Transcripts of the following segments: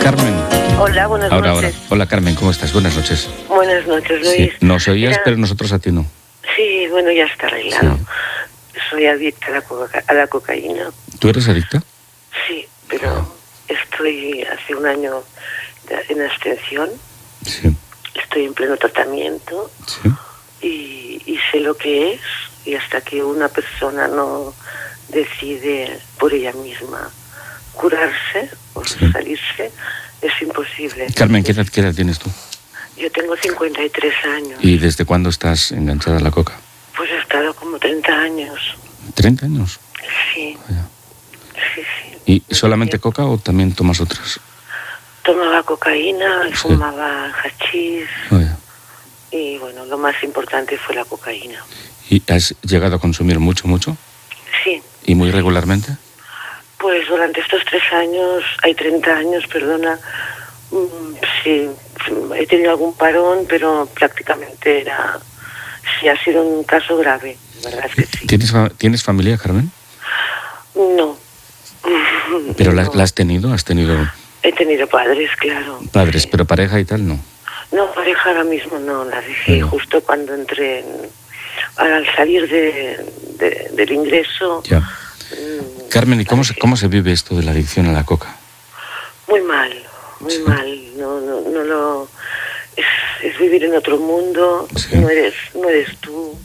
Carmen. Hola, buenas Ahora. noches. Hola, Carmen, ¿cómo estás? Buenas noches. Buenas noches, Luis. Sí, nos oías, pero nosotros a ti no. Sí, bueno, ya está arreglado. Sí. Soy adicta a la cocaína. ¿Tú eres adicta? Sí, pero estoy hace un año en abstención. Sí. Estoy en pleno tratamiento. Sí. Y sé lo que es. Y hasta que una persona no decide por ella misma curarse o salirse, es imposible. Carmen, ¿qué edad tienes tú? Yo tengo 53 años. ¿Y desde cuándo estás enganchada a la coca? Pues he estado como 30 años. ¿30 años? Sí. Vaya. Sí. ¿Y solamente coca o también tomas otras? Tomaba cocaína, fumaba hachís. Vaya. Y bueno, lo más importante fue la cocaína. ¿Y has llegado a consumir mucho? Sí. ¿Y muy regularmente? Pues durante estos 30 años, perdona, sí, he tenido algún parón, pero prácticamente sí ha sido un caso grave, la verdad es que sí. ¿Tienes familia, Carmen? No. ¿Pero no. la has tenido? ¿Has tenido...? He tenido padres, claro. Padres, sí. Pero pareja y tal, no. No, pareja ahora mismo no, la dejé justo cuando entré al salir del ingreso. Ya. Carmen, ¿y cómo se vive esto de la adicción a la coca? Muy mal, muy mal. No es vivir en otro mundo. Sí. No eres tú.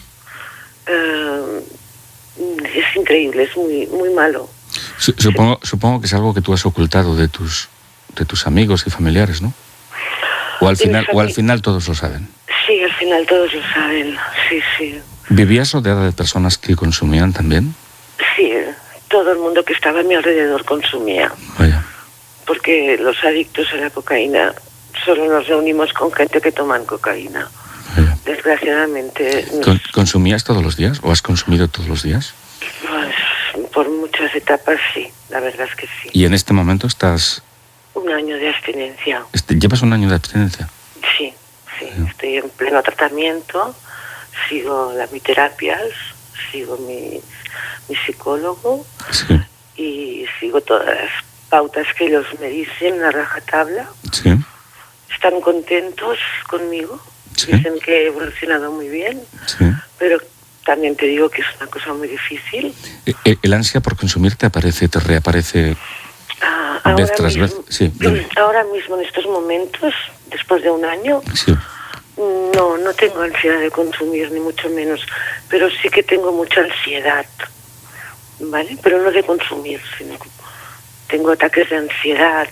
Es increíble, es muy malo. Supongo que es algo que tú has ocultado de tus amigos y familiares, ¿no? O al final todos lo saben. Sí, al final todos lo saben, sí. ¿Vivías rodeada de personas que consumían también? Sí, todo el mundo que estaba a mi alrededor consumía. Vaya. Porque los adictos a la cocaína solo nos reunimos con gente que toman cocaína. Vaya. Desgraciadamente. ¿Consumías todos los días o has consumido todos los días? Pues, por muchas etapas sí, la verdad es que sí. ¿Y en este momento estás...? Un año de abstinencia. ¿Llevas un año de abstinencia? Sí. Estoy en pleno tratamiento, sigo mis terapias, sigo mi psicólogo y sigo todas las pautas que ellos me dicen a rajatabla. Sí. Están contentos conmigo, dicen que he evolucionado muy bien, pero también te digo que es una cosa muy difícil. ¿El ansia por consumir te reaparece vez tras vez? Sí. Ahora mismo, en estos momentos, después de un año, no tengo ansiedad de consumir, ni mucho menos, pero sí que tengo mucha ansiedad, ¿vale? Pero no de consumir, sino que tengo ataques de ansiedad.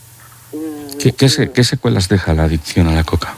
¿Qué secuelas deja la adicción a la coca?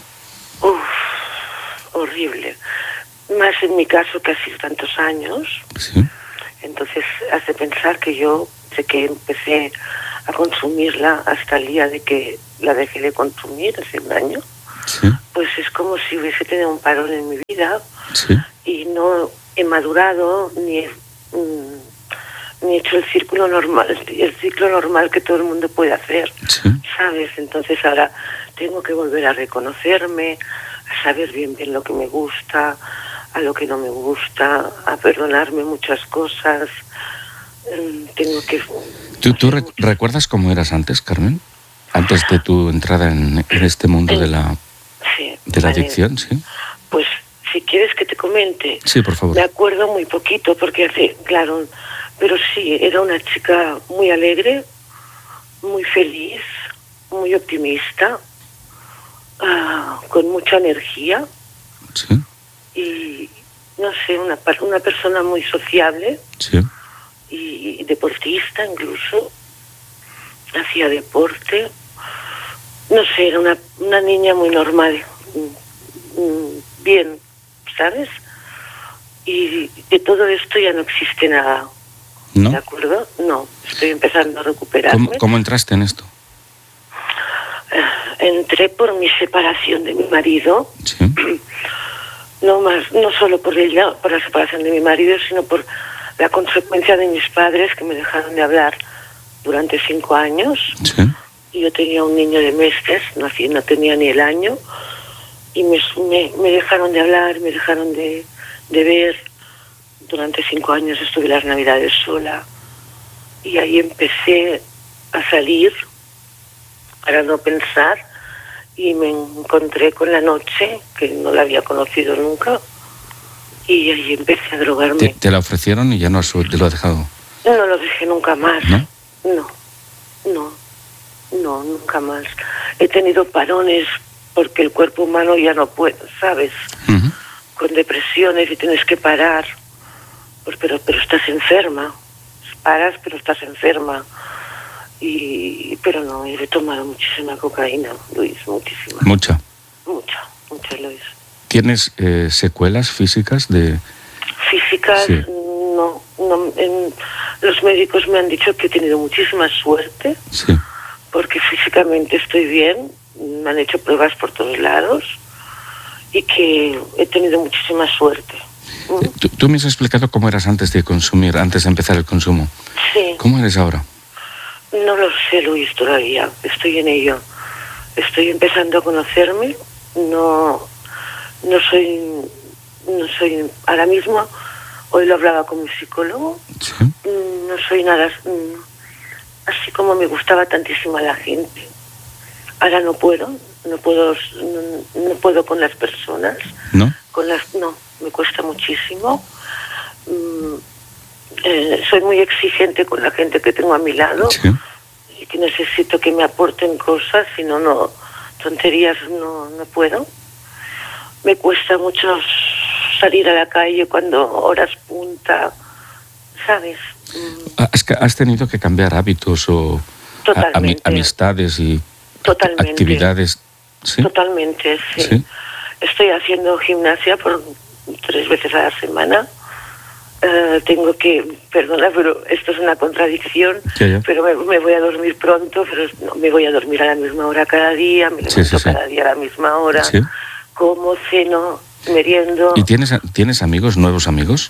Horrible. Más en mi caso, que ha sido tantos años. Sí. Entonces hace pensar que yo, desde que empecé a consumirla hasta el día de que la dejé de consumir, hace un año, pues es como si hubiese tenido un parón en mi vida y no he madurado ni he hecho el ciclo normal que todo el mundo puede hacer, ¿sabes? Entonces ahora tengo que volver a reconocerme, a saber bien lo que me gusta, a lo que no me gusta, a perdonarme muchas cosas. Tengo que... ¿Tú recuerdas cómo eras antes, Carmen? Antes de tu entrada en este mundo de la adicción, ¿sí? Pues si quieres que te comente. Sí, por favor. Me acuerdo muy poquito porque pero sí, era una chica muy alegre, muy feliz, muy optimista, con mucha energía. Sí. Y no sé, una persona muy sociable. Sí. Y deportista incluso. Hacía deporte. No sé, era una niña muy normal. Bien, ¿sabes? Y de todo esto ya no existe nada. ¿No? ¿De acuerdo? No, estoy empezando a recuperarme. ¿Cómo entraste en esto? Entré por mi separación de mi marido. Sí. No solo por la separación de mi marido, sino por la consecuencia de mis padres, que me dejaron de hablar durante 5 años. Sí. Y yo tenía un niño de meses, no tenía ni el año, y me dejaron de hablar, me dejaron de ver. Durante 5 años estuve las Navidades sola, y ahí empecé a salir para no pensar, y me encontré con la noche, que no la había conocido nunca, y ahí empecé a drogarme. ¿Te la ofrecieron y ya no te lo has dejado? No lo dejé nunca más. ¿No? No, nunca más. He tenido parones porque el cuerpo humano ya no puede, ¿sabes? Uh-huh. Con depresiones y tienes que parar. Pues, pero estás enferma. Paras, pero estás enferma. Pero no, he tomado muchísima cocaína, Luis, muchísima. ¿Mucha? Mucha, Luis. ¿Tienes secuelas físicas de...? Físicas, sí. No. Los médicos me han dicho que he tenido muchísima suerte. Sí. Porque físicamente estoy bien, me han hecho pruebas por todos lados y que he tenido muchísima suerte. Tú me has explicado cómo eras antes de consumir, antes de empezar el consumo. Sí. ¿Cómo eres ahora? No lo sé, Luis, todavía. Estoy en ello. Estoy empezando a conocerme. No soy ahora mismo, hoy lo hablaba con mi psicólogo. Sí. No soy nada así como me gustaba tantísimo a la gente. Ahora no puedo con las personas. ¿No? No, me cuesta muchísimo. Soy muy exigente con la gente que tengo a mi lado. Sí. Y que necesito que me aporten cosas, si no, tonterías no puedo. Me cuesta mucho salir a la calle cuando horas punta, ¿sabes? ¿Has tenido que cambiar hábitos o amistades y actividades? ¿Sí? Totalmente, sí. Estoy haciendo gimnasia por 3 veces a la semana. Tengo que, perdona, pero esto es una contradicción, ya. Pero me voy a dormir pronto, pero no, me voy a dormir a la misma hora cada día, me levanto cada día a la misma hora, como, ceno, meriendo. ¿Y tienes amigos, nuevos amigos?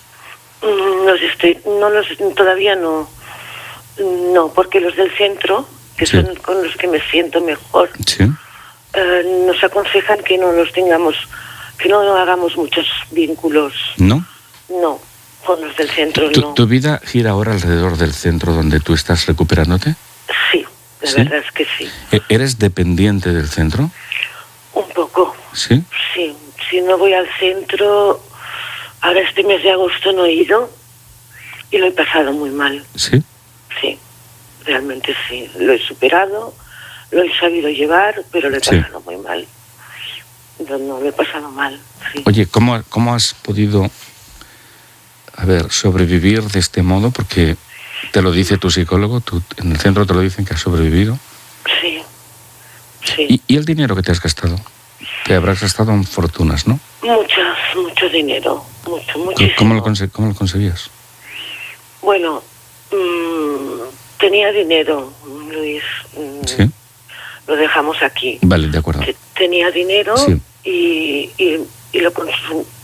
Todavía no. No, porque los del centro, que son con los que me siento mejor, nos aconsejan que no los tengamos, que no hagamos muchos vínculos. ¿No? No, con los del centro no. ¿Tu vida gira ahora alrededor del centro donde tú estás recuperándote? Sí, la verdad es que sí. ¿Eres dependiente del centro? Un poco. ¿Sí? Sí, si no voy al centro, ahora este mes de agosto no he ido y lo he pasado muy mal. ¿Sí? Sí, realmente sí. Lo he superado, lo he sabido llevar, pero lo he pasado muy mal. No, lo he pasado mal, sí. Oye, ¿cómo has podido, sobrevivir de este modo? Porque te lo dice tu psicólogo, en el centro te lo dicen que has sobrevivido. Sí. ¿Y el dinero que te has gastado? Te habrás gastado en fortunas, ¿no? Mucho dinero, muchísimo. ¿Cómo lo conseguías? Bueno, tenía dinero, Luis. ¿Sí? Lo dejamos aquí. Vale, de acuerdo. Tenía dinero y lo